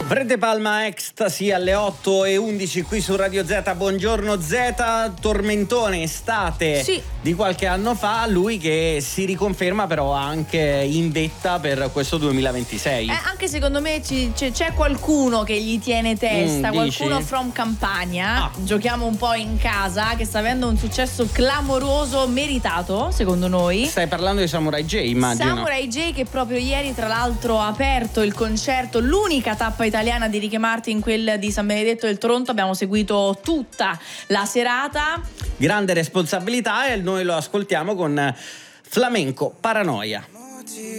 Fredde Palma, Ecstasy alle 8:11 qui su Radio Z. Buongiorno Z, tormentone estate sì, di qualche anno fa, lui che si riconferma però anche in vetta per questo 2026. Anche secondo me c'è qualcuno che gli tiene testa, dici? qualcuno from Campania, giochiamo un po' in casa, che sta avendo un successo clamoroso, meritato secondo noi. Stai parlando di Samurai J, immagino. Samurai J, che proprio ieri tra l'altro ha aperto il concerto, l'unica tappa italiana di Ricky Martin, quella di San Benedetto del Tronto. Abbiamo seguito tutta la serata. Grande responsabilità, e noi lo ascoltiamo con Flamenco Paranoia.